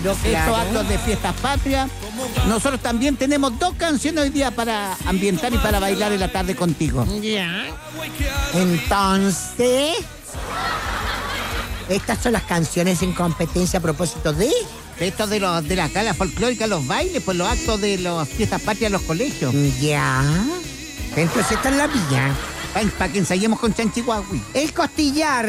estos actos de fiestas patrias. Nosotros también tenemos 2 canciones hoy día para ambientar y para bailar en la tarde contigo. Ya. Entonces, estas son las canciones en competencia a propósito de... Esto de las galas folclóricas, los bailes, pues los actos de las fiestas patrias en los colegios. Ya. Entonces esta es la mía. Para que ensayemos con Chanchihuahua. El costillar